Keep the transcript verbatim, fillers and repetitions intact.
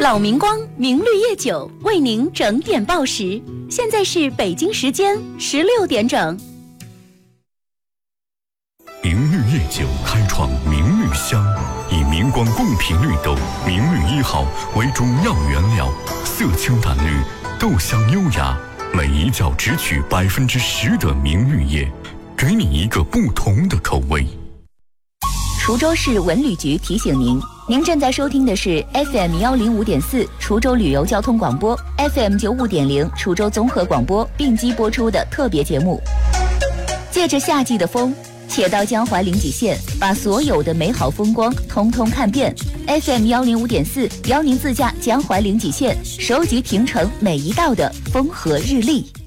老明光明绿叶酒为您整点报时，现在是北京时间十六点整。 明绿叶酒开创明绿香，以明光贡品绿豆明绿一号为主要原料，色清淡绿，豆香优雅，每一窖只取百分之十的明绿叶，给你一个不同的口味。 滁州市文旅局提醒您，您正在收听的是 F M 幺零五点四滁州旅游交通广播 ，F M 九五点零滁州综合广播并机播出的特别节目。借着夏季的风，且到江淮临济县，把所有的美好风光通通看遍。F M 幺零五点四邀您自驾江淮临济县，收集平城每一道的风和日丽。